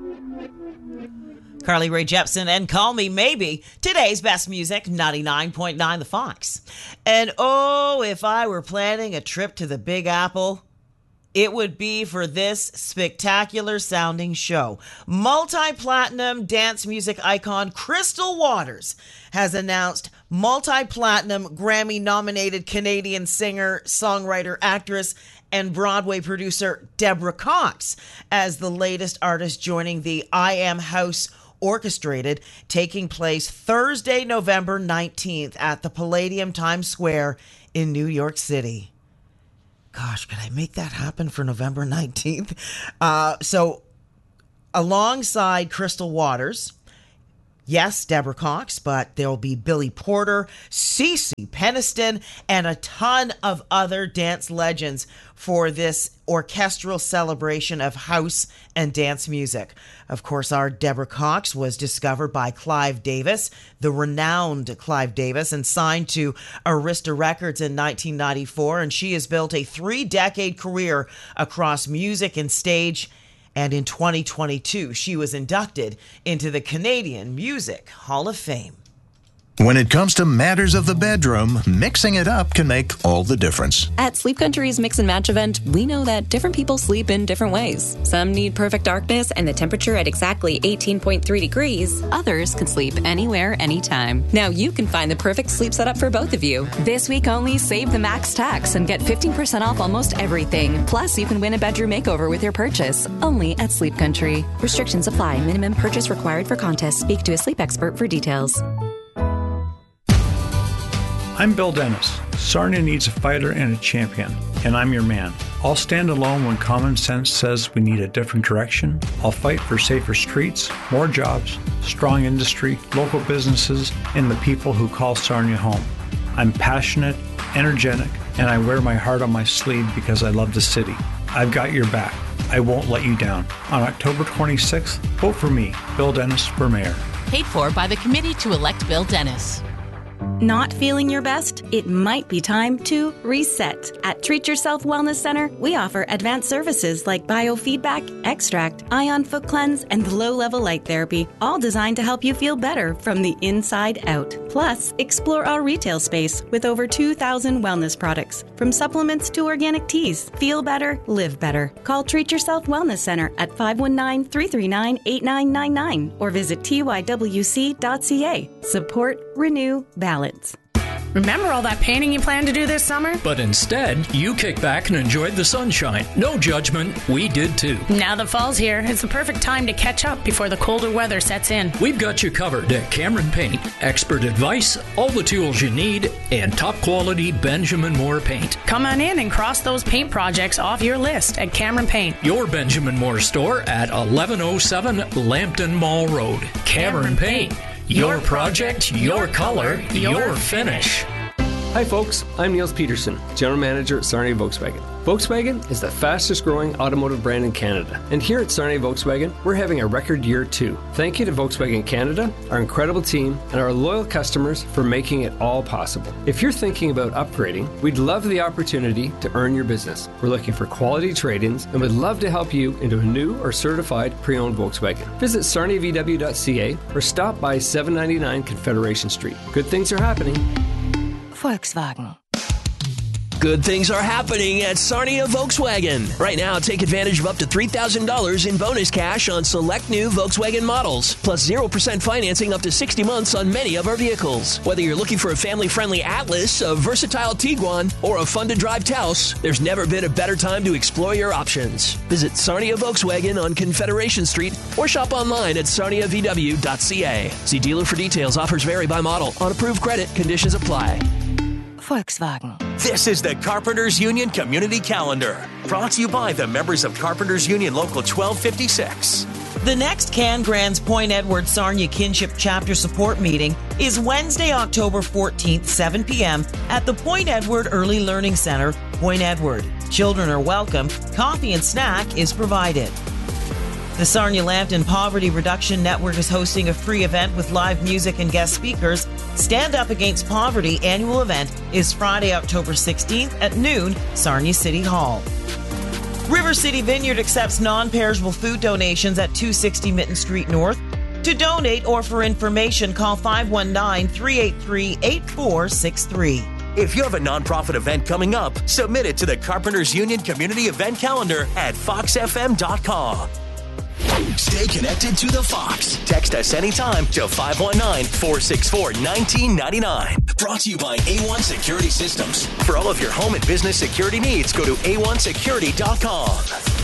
Carly Rae Jepsen and Call Me Maybe, today's best music, 99.9 The Fox. And oh, if I were planning a trip to the Big Apple, it would be for this spectacular sounding show. Multi-platinum dance music icon Crystal Waters has announced multi-platinum Grammy-nominated Canadian singer, songwriter, actress, and Broadway producer Deborah Cox as the latest artist joining the I Am House Orchestrated, taking place Thursday, November 19th at the Palladium Times Square in New York City. Gosh, could I make that happen for November 19th? So alongside Crystal Waters, yes, Deborah Cox, but there'll be Billy Porter, Cece Peniston, and a ton of other dance legends for this orchestral celebration of house and dance music. Of course, our Deborah Cox was discovered by Clive Davis, the renowned Clive Davis, and signed to Arista Records in 1994, and she has built a 3-decade career across music and stage. And in 2022, she was inducted into the Canadian Music Hall of Fame. When it comes to matters of the bedroom, mixing it up can make all the difference. At Sleep Country's Mix and Match event, we know that different people sleep in different ways. Some need perfect darkness and the temperature at exactly 18.3 degrees. Others can sleep anywhere, anytime. Now you can find the perfect sleep setup for both of you. This week only, save the max tax and get 15% off almost everything. Plus, you can win a bedroom makeover with your purchase. Only at Sleep Country. Restrictions apply. Minimum purchase required for contest. Speak to a sleep expert for details. I'm Bill Dennis. Sarnia needs a fighter and a champion, and I'm your man. I'll stand alone when common sense says we need a different direction. I'll fight for safer streets, more jobs, strong industry, local businesses, and the people who call Sarnia home. I'm passionate, energetic, and I wear my heart on my sleeve because I love the city. I've got your back. I won't let you down. On October 26th, vote for me, Bill Dennis, for mayor. Paid for by the committee to elect Bill Dennis. Not feeling your best? It might be time to reset. At Treat Yourself Wellness Center, we offer advanced services like biofeedback, extract, ion foot cleanse, and low-level light therapy, all designed to help you feel better from the inside out. Plus, explore our retail space with over 2,000 wellness products, from supplements to organic teas. Feel better, live better. Call Treat Yourself Wellness Center at 519-339-8999 or visit tywc.ca. Support, renew, balance. Remember all that painting you planned to do this summer? But instead, you kicked back and enjoyed the sunshine. No judgment, we did too. Now that fall's here, it's the perfect time to catch up before the colder weather sets in. We've got you covered at Cameron Paint. Expert advice, all the tools you need, and top quality Benjamin Moore paint. Come on in and cross those paint projects off your list at Cameron Paint. Your Benjamin Moore store at 1107 Lambton Mall Road. Cameron Paint. Your project, your color, your finish. Hi folks, I'm Niels Peterson, General Manager at Sarnia Volkswagen. Volkswagen is the fastest growing automotive brand in Canada. And here at Sarnia Volkswagen, we're having a record year too. Thank you to Volkswagen Canada, our incredible team, and our loyal customers for making it all possible. If you're thinking about upgrading, we'd love the opportunity to earn your business. We're looking for quality trade-ins and would love to help you into a new or certified pre-owned Volkswagen. Visit sarniavw.ca or stop by 799 Confederation Street. Good things are happening. Volkswagen. Good things are happening at Sarnia Volkswagen. Right now, take advantage of up to $3,000 in bonus cash on select new Volkswagen models, plus 0% financing up to 60 months on many of our vehicles. Whether you're looking for a family-friendly Atlas, a versatile Tiguan, or a fun-to-drive Taos, there's never been a better time to explore your options. Visit Sarnia Volkswagen on Confederation Street or shop online at sarniavw.ca. See dealer for details. Offers vary by model. On approved credit, conditions apply. Volkswagen. This is the Carpenters Union Community Calendar, brought to you by the members of Carpenters Union Local 1256. The next Can Grants Point Edward Sarnia Kinship Chapter Support Meeting is Wednesday, October 14th, 7 p.m. at the Point Edward Early Learning Center, Point Edward. Children are welcome. Coffee and snack is provided. The Sarnia Lambton Poverty Reduction Network is hosting a free event with live music and guest speakers. Stand Up Against Poverty annual event is Friday, October 16th at noon, Sarnia City Hall. River City Vineyard accepts non-perishable food donations at 260 Mitten Street North. To donate or for information, call 519-383-8463. If you have a nonprofit event coming up, submit it to the Carpenters Union Community Event Calendar at foxfm.com. Stay connected to the Fox. Text us anytime to 519-464-1999. Brought to you by A1 Security Systems. For all of your home and business security needs, go to a1security.com.